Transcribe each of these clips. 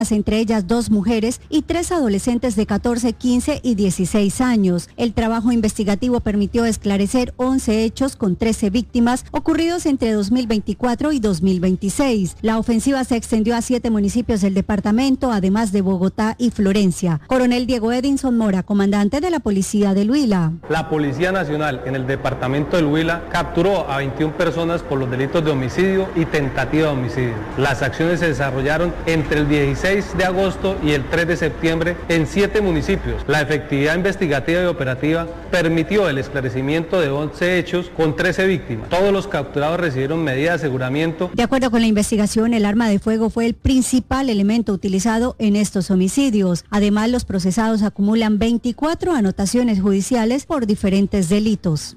entre ellas 2 mujeres y 3 adolescentes de 14, 15 y 16 años. El trabajo investigativo permitió esclarecer 11 hechos con 13 víctimas ocurridos entre 2024 y 2026. La ofensiva se extendió a 7 municipios del departamento, además de Bogotá y Florencia. Coronel Diego Edinson Mora, comandante de la Policía del Huila. La Policía Nacional en el departamento del Huila capturó a 21 personas por los delitos de homicidio y tentativa de homicidio. Las acciones se desarrollaron entre el 16 de agosto y el 3 de septiembre en 7 municipios. La efectividad investigativa y operativa permitió el esclarecimiento de 11 hechos con 13 víctimas. Todos los capturados recibieron medidas de aseguramiento. De acuerdo con la investigación, el arma de fuego fue el principal elemento utilizado en estos homicidios. Además, los procesados acumulan 24 anotaciones judiciales por diferentes delitos.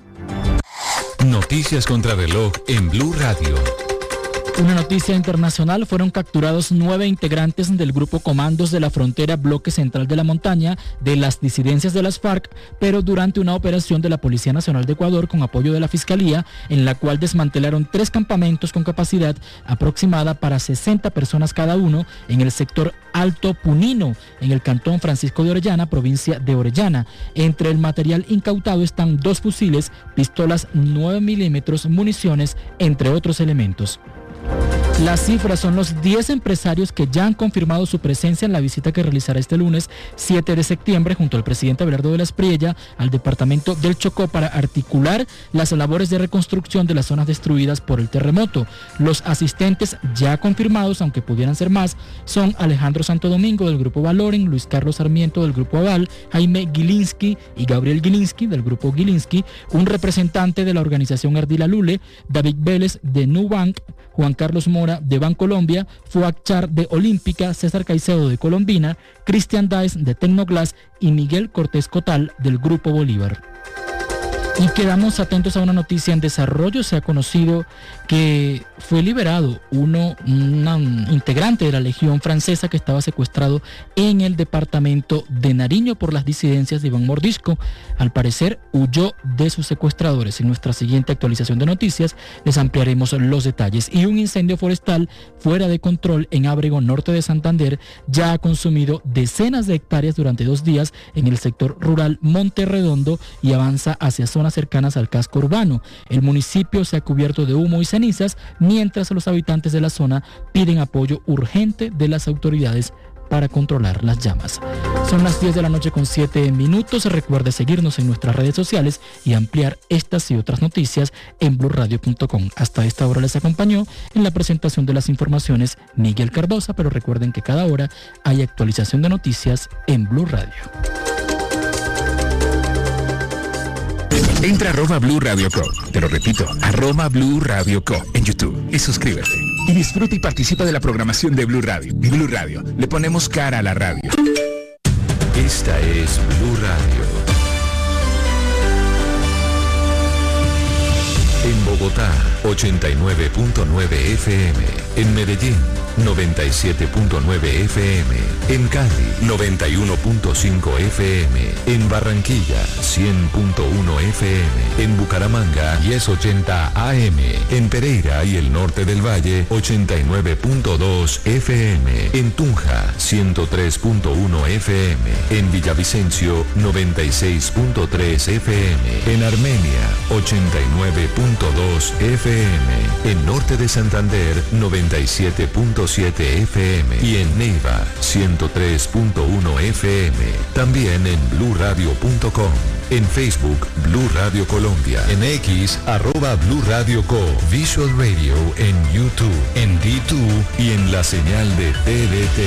Noticias contra reloj en Blue Radio. Una noticia internacional: fueron capturados 9 integrantes del grupo Comandos de la Frontera Bloque Central de la Montaña de las disidencias de las FARC, pero durante una operación de la Policía Nacional de Ecuador con apoyo de la Fiscalía, en la cual desmantelaron 3 campamentos con capacidad aproximada para 60 personas cada uno en el sector Alto Punino, en el cantón Francisco de Orellana, provincia de Orellana. Entre el material incautado están 2 fusiles, pistolas 9 milímetros, municiones, entre otros elementos. Las cifras son los 10 empresarios que ya han confirmado su presencia en la visita que realizará este lunes 7 de septiembre junto al presidente Abelardo de la Espriella al departamento del Chocó para articular las labores de reconstrucción de las zonas destruidas por el terremoto. Los asistentes ya confirmados, aunque pudieran ser más, son Alejandro Santo Domingo del Grupo Valoren, Luis Carlos Sarmiento del Grupo Aval, Jaime Gilinski y Gabriel Gilinski del Grupo Gilinski, un representante de la organización Ardila Lule, David Vélez de Nubank, Juan Carlos Mora de Bancolombia, Fuad Char de Olímpica, César Caicedo de Colombina, Cristian Daes de Tecnoglass y Miguel Cortés Cotal del Grupo Bolívar. Y quedamos atentos a una noticia en desarrollo. Se ha conocido que fue liberado un integrante de la Legión Francesa que estaba secuestrado en el departamento de Nariño por las disidencias de Iván Mordisco. Al parecer huyó de sus secuestradores. En nuestra siguiente actualización de noticias les ampliaremos los detalles. Y un incendio forestal fuera de control en Ábrego, norte de Santander, ya ha consumido decenas de hectáreas durante 2 días en el sector rural Monte Redondo y avanza hacia zonas cercanas al casco urbano. El municipio se ha cubierto de humo y cenizas, mientras los habitantes de la zona piden apoyo urgente de las autoridades para controlar las llamas. Son las 10 de la noche con 7 minutos. Recuerde seguirnos en nuestras redes sociales y ampliar estas y otras noticias en blurradio.com. Hasta esta hora les acompañó en la presentación de las informaciones Miguel Cardosa, pero recuerden que cada hora hay actualización de noticias en Blue Radio. Entra a @Blue Radio Co. Te lo repito, @Blue Radio Co. en YouTube y suscríbete. Y disfruta y participa de la programación de Blue Radio. Blue Radio, le ponemos cara a la radio. Esta es Blue Radio. En Bogotá, 89.9 FM. En Medellín, 97.9 FM. En Cali, 91.5 FM. En Barranquilla, 100.1 FM. En Bucaramanga, 1080 AM. En Pereira y el norte del Valle, 89.2 FM. En Tunja, 103.1 FM. En Villavicencio, 96.3 FM. En Armenia, 89.2 FM. En norte de Santander, 97.7 FM. Y en Neiva, 103.1 FM. También en bluradio.com. En Facebook, Blue Radio Colombia. En X, @Blue Radio Co. Visual Radio en YouTube, en D2 y en la señal de TDT.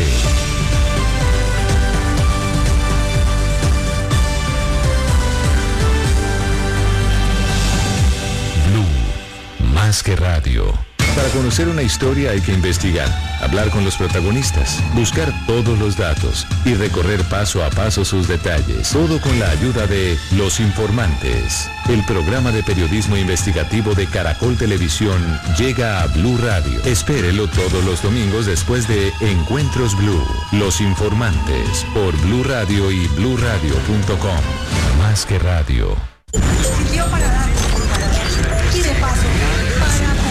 Blue, más que radio. Para conocer una historia hay que investigar, hablar con los protagonistas, buscar todos los datos y recorrer paso a paso sus detalles. Todo con la ayuda de Los Informantes. El programa de periodismo investigativo de Caracol Televisión llega a Blue Radio. Espérelo todos los domingos después de Encuentros Blue. Los Informantes por Blue Radio y bluradio.com. Más que radio. Sirvió para